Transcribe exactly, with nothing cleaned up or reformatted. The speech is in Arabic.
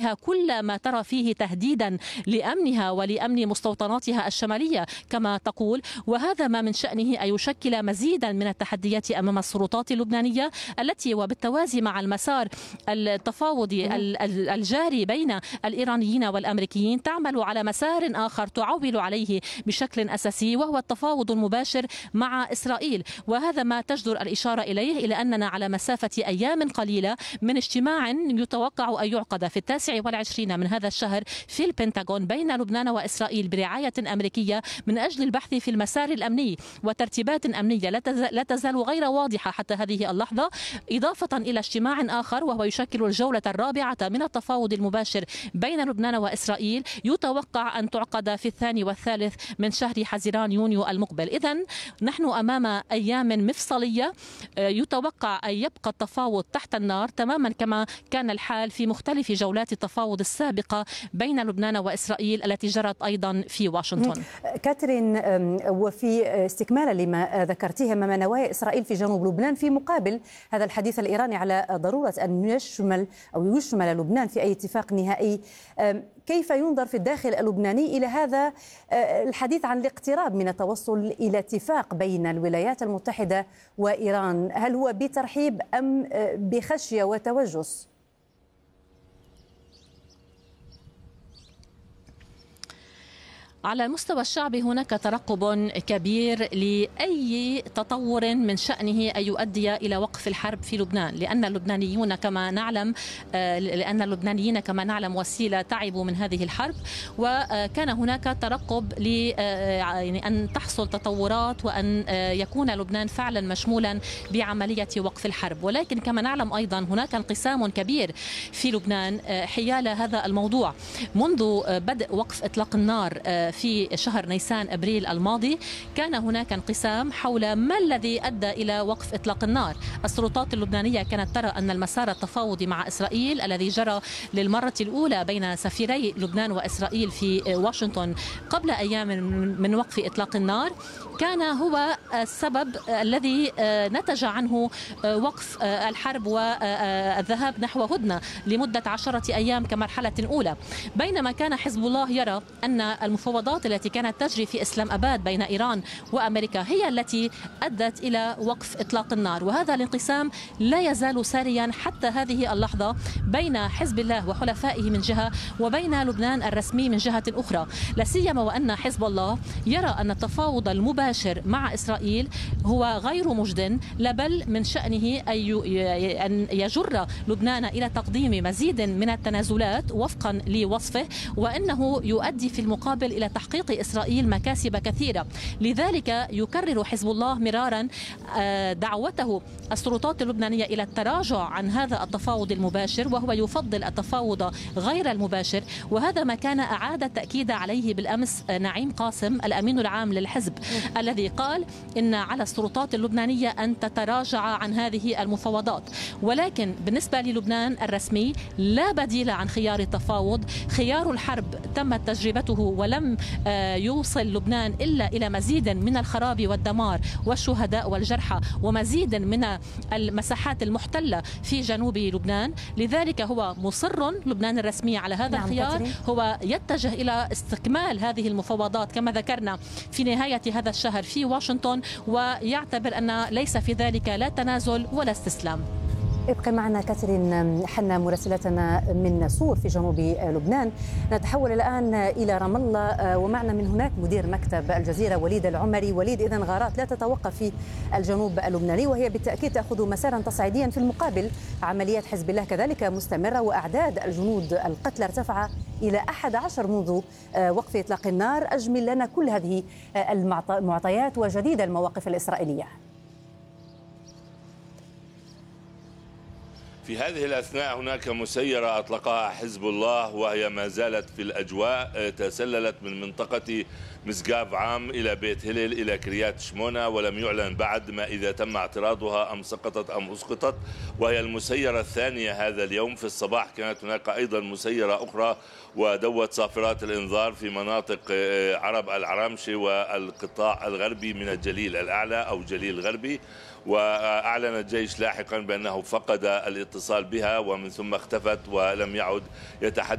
بها كل ما ترى فيه تهديدا لأمنها ولأمن مستوطناتها الشمالية كما تقول، وهذا ما من شأنه أن يشكل مزيدا من التحديات أمام السلطات اللبنانية التي وبالتوازي مع المسار التفاوضي الجاري بين الإيرانيين والأمريكيين تعمل على مسار آخر تعول عليه بشكل أساسي، وهو التفاوض المباشر مع إسرائيل. وهذا ما تجدر الإشارة إليه، إلى أننا على مسافة أيام قليلة من اجتماع يتوقع أن يعقد في التاسع والعشرين من هذا الشهر في البنتاغون بين لبنان وإسرائيل برعاية أمريكية من أجل البحث في المسار الأمني وترتيبات أمنية لا تزال غير واضحة حتى هذه اللحظة، إضافة إلى اجتماع آخر وهو يشكل الجولة الرابعة من التفاوض المباشر بين لبنان وإسرائيل يتوقع أن تعقد في الثاني والثالث من شهر حزيران يونيو المقبل. إذن نحن أمام أيام مفصلية يتوقع أن يبقى التفاوض تحت النار تماما كما كان الحال في مختلف جولات التفاوض السابقة بين لبنان وإسرائيل التي جرت أيضا في واشنطن. كاترين، وفي استكمالا لما ذكرتيه أمام نوايا إسرائيل في جنوب لبنان في مقابل هذا الحديث الإيراني على ضرورة أن يشمل أو يشمل لبنان في أي اتفاق نهائي، كيف ينظر في الداخل اللبناني إلى هذا الحديث عن الاقتراب من التوصل إلى اتفاق بين الولايات المتحدة وإيران؟ هل هو بترحيب أم بخشية وتوجس؟ على المستوى الشعبي هناك ترقب كبير لأي تطور من شأنه أن يؤدي إلى وقف الحرب في لبنان، لأن اللبنانيون كما نعلم لأن اللبنانيين كما نعلم وسيلة تعبوا من هذه الحرب، وكان هناك ترقب ل يعني أن تحصل تطورات وأن يكون لبنان فعلا مشمولا بعملية وقف الحرب. ولكن كما نعلم أيضا هناك انقسام كبير في لبنان حيال هذا الموضوع. منذ بدء وقف إطلاق النار في شهر نيسان أبريل الماضي كان هناك انقسام حول ما الذي أدى إلى وقف إطلاق النار. السلطات اللبنانية كانت ترى أن المسار التفاوضي مع إسرائيل الذي جرى للمرة الأولى بين سفيري لبنان وإسرائيل في واشنطن قبل أيام من وقف إطلاق النار كان هو السبب الذي نتج عنه وقف الحرب والذهاب نحو هدنة لمدة عشرة أيام كمرحلة أولى، بينما كان حزب الله يرى أن المفاوضات التي كانت تجري في إسلام أباد بين إيران وأمريكا هي التي أدت إلى وقف إطلاق النار. وهذا الانقسام لا يزال ساريا حتى هذه اللحظة بين حزب الله وحلفائه من جهة وبين لبنان الرسمي من جهة أخرى، لا سيما وأن حزب الله يرى أن التفاوض المباشر مع إسرائيل هو غير مجد، بل من شأنه أن يجر لبنان إلى تقديم مزيد من التنازلات وفقا لوصفه، وأنه يؤدي في المقابل إلى تحقيق إسرائيل مكاسب كثيرة. لذلك يكرر حزب الله مرارا دعوته السلطات اللبنانية إلى التراجع عن هذا التفاوض المباشر، وهو يفضل التفاوض غير المباشر. وهذا ما كان أعاد التأكيد عليه بالأمس نعيم قاسم الأمين العام للحزب الذي قال إن على السلطات اللبنانية أن تتراجع عن هذه المفاوضات. ولكن بالنسبة للبنان الرسمي لا بديل عن خيار التفاوض. خيار الحرب تمت تجربته ولم يوصل لبنان إلا إلى مزيد من الخراب والدمار والشهداء والجرحى ومزيد من المساحات المحتلة في جنوب لبنان. لذلك هو مصر لبنان الرسمي على هذا نعم الخيار كترين. هو يتجه إلى استكمال هذه المفاوضات كما ذكرنا في نهاية هذا الشهر في واشنطن، ويعتبر أن ليس في ذلك لا تنازل ولا استسلام. ابقى معنا كاترين حنا مراسلتنا من صور في جنوب لبنان. نتحول الآن إلى رام الله ومعنا من هناك مدير مكتب الجزيرة وليد العمري. وليد، إذن غارات لا تتوقف في الجنوب اللبناني وهي بالتأكيد تأخذ مسارا تصعيديا، في المقابل عمليات حزب الله كذلك مستمرة وأعداد الجنود القتلى ارتفع إلى أحد عشر منذ وقف إطلاق النار. أجمل لنا كل هذه المعطيات وجديد المواقف الإسرائيلية. في هذه الأثناء هناك مسيرة أطلقها حزب الله وهي ما زالت في الأجواء، تسللت من منطقة مسقاف عام إلى بيت هلل إلى كريات شمونة، ولم يعلن بعد ما إذا تم اعتراضها أم سقطت أم أسقطت، وهي المسيرة الثانية هذا اليوم. في الصباح كانت هناك أيضا مسيرة أخرى ودوت صافرات الإنذار في مناطق عرب العرامشة والقطاع الغربي من الجليل الأعلى أو جليل الغربي، وأعلن الجيش لاحقا بأنه فقد الاتصال بها ومن ثم اختفت ولم يعد يتحدث